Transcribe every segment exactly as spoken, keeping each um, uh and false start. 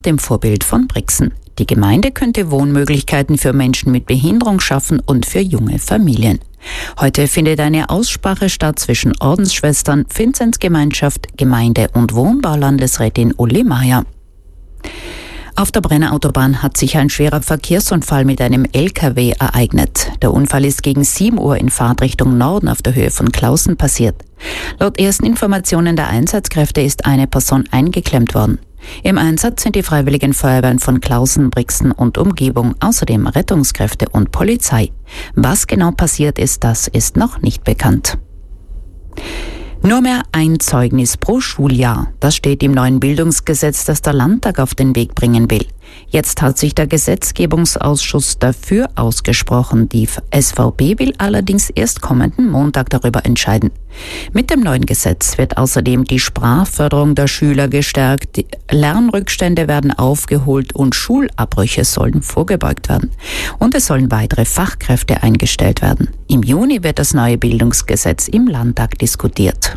dem Vorbild von Brixen. Die Gemeinde könnte Wohnmöglichkeiten für Menschen mit Behinderung schaffen und für junge Familien. Heute findet eine Aussprache statt zwischen Ordensschwestern, Vinzenzgemeinschaft, Gemeinde und Wohnbaulandesrätin Uli Meier. Auf der Brenner Autobahn hat sich ein schwerer Verkehrsunfall mit einem L K W ereignet. Der Unfall ist gegen sieben Uhr in Fahrtrichtung Norden auf der Höhe von Klausen passiert. Laut ersten Informationen der Einsatzkräfte ist eine Person eingeklemmt worden. Im Einsatz sind die Freiwilligen Feuerwehren von Klausen, Brixen und Umgebung, außerdem Rettungskräfte und Polizei. Was genau passiert ist, das ist noch nicht bekannt. Nur mehr ein Zeugnis pro Schuljahr. Das steht im neuen Bildungsgesetz, das der Landtag auf den Weg bringen will. Jetzt hat sich der Gesetzgebungsausschuss dafür ausgesprochen. Die S V B will allerdings erst kommenden Montag darüber entscheiden. Mit dem neuen Gesetz wird außerdem die Sprachförderung der Schüler gestärkt, die Lernrückstände werden aufgeholt und Schulabbrüche sollen vorgebeugt werden. Und es sollen weitere Fachkräfte eingestellt werden. Im Juni wird das neue Bildungsgesetz im Landtag diskutiert.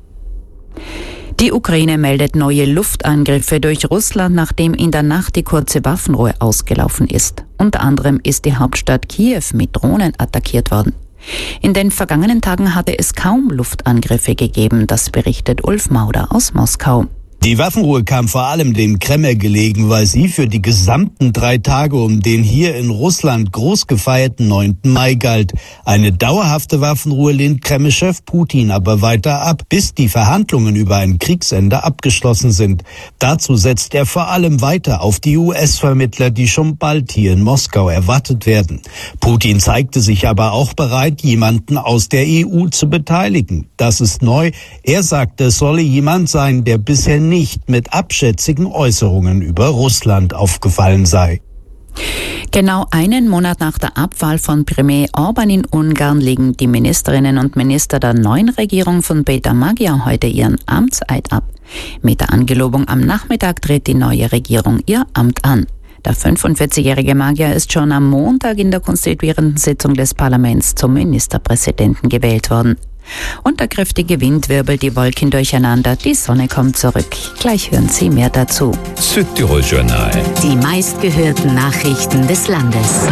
Die Ukraine meldet neue Luftangriffe durch Russland, nachdem in der Nacht die kurze Waffenruhe ausgelaufen ist. Unter anderem ist die Hauptstadt Kiew mit Drohnen attackiert worden. In den vergangenen Tagen hatte es kaum Luftangriffe gegeben, das berichtet Ulf Mauder aus Moskau. Die Waffenruhe kam vor allem dem Kreml gelegen, weil sie für die gesamten drei Tage um den hier in Russland groß gefeierten neunten Mai galt. Eine dauerhafte Waffenruhe lehnt Kreml-Chef Putin aber weiter ab, bis die Verhandlungen über ein Kriegsende abgeschlossen sind. Dazu setzt er vor allem weiter auf die U S-Vermittler, die schon bald hier in Moskau erwartet werden. Putin zeigte sich aber auch bereit, jemanden aus der E U zu beteiligen. Das ist neu. Er sagte, es solle jemand sein, der bisher nicht nicht mit abschätzigen Äußerungen über Russland aufgefallen sei. Genau einen Monat nach der Abwahl von Premier Orban in Ungarn legen die Ministerinnen und Minister der neuen Regierung von Peter Magyar heute ihren Amtseid ab. Mit der Angelobung am Nachmittag tritt die neue Regierung ihr Amt an. Der fünfundvierzigjährige Magyar ist schon am Montag in der konstituierenden Sitzung des Parlaments zum Ministerpräsidenten gewählt worden. Und der kräftige Wind wirbelt die Wolken durcheinander, die Sonne kommt zurück. Gleich hören Sie mehr dazu. Südtirol Journal. Die meistgehörten Nachrichten des Landes.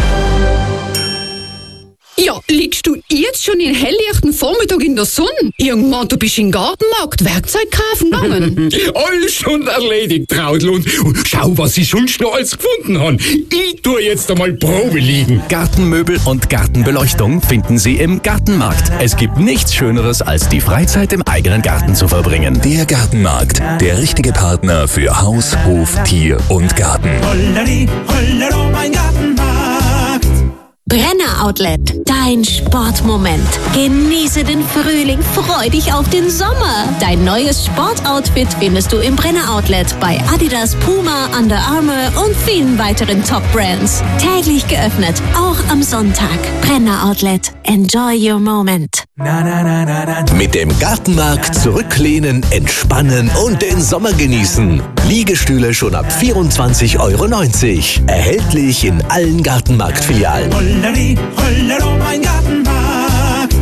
Ja, liegst du jetzt schon den helllichten Vormittag in der Sonne? Irgendwann, du bist im Gartenmarkt Werkzeug kaufen gegangen. Alles schon erledigt, Traudl. Und schau, was ich sonst noch alles gefunden habe. Ich tue jetzt einmal Probe liegen. Gartenmöbel und Gartenbeleuchtung finden Sie im Gartenmarkt. Es gibt nichts Schöneres, als die Freizeit im eigenen Garten zu verbringen. Der Gartenmarkt, der richtige Partner für Haus, Hof, Tier und Garten. Holleri, hollero, mein Gartenmarkt. Brenner Outlet, dein Sportmoment. Genieße den Frühling, freu dich auf den Sommer. Dein neues Sportoutfit findest du im Brenner Outlet bei Adidas, Puma, Under Armour und vielen weiteren Top-Brands. Täglich geöffnet, auch am Sonntag. Brenner Outlet, enjoy your moment. Na, na, na, na, na. Mit dem Gartenmarkt zurücklehnen, entspannen und den Sommer genießen. Liegestühle schon ab vierundzwanzig Euro neunzig. Erhältlich in allen Gartenmarktfilialen. Holleri, hollero, mein Gartenmarkt.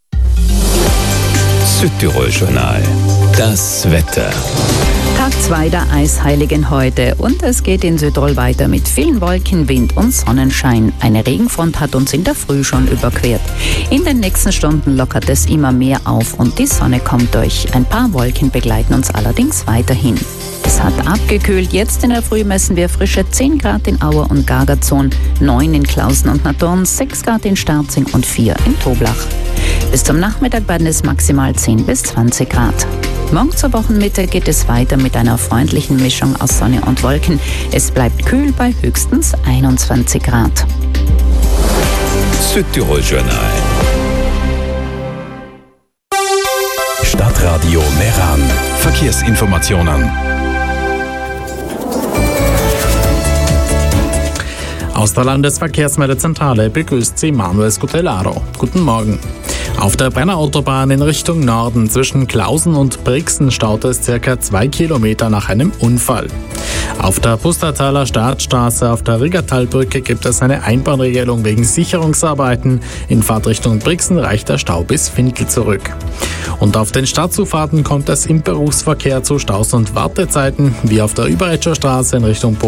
Südtirol Journal. Das Wetter. Tag zwei der Eisheiligen heute und es geht in Südtirol weiter mit vielen Wolken, Wind und Sonnenschein. Eine Regenfront hat uns in der Früh schon überquert. In den nächsten Stunden lockert es immer mehr auf und die Sonne kommt durch. Ein paar Wolken begleiten uns allerdings weiterhin. Es hat abgekühlt. Jetzt in der Früh messen wir frische zehn Grad in Auer und Gargazon, neun in Klausen und Natorn, sechs Grad in Starzing und vier in Toblach. Bis zum Nachmittag werden es maximal zehn bis zwanzig Grad. Morgen zur Wochenmitte geht es weiter mit einer freundlichen Mischung aus Sonne und Wolken. Es bleibt kühl bei höchstens einundzwanzig Grad. Südtirol Journal. Stadtradio Meran. Verkehrsinformationen. Aus der Landesverkehrsmeldezentrale begrüßt Sie Manuel Scutellaro. Guten Morgen. Auf der Brennerautobahn in Richtung Norden zwischen Klausen und Brixen staut es circa zwei Kilometer nach einem Unfall. Auf der Pustertaler Startstraße auf der Riggertalbrücke gibt es eine Einbahnregelung wegen Sicherungsarbeiten. In Fahrtrichtung Brixen reicht der Stau bis Findel zurück. Und auf den Stadtzufahrten kommt es im Berufsverkehr zu Staus und Wartezeiten, wie auf der Überetscher Straße in Richtung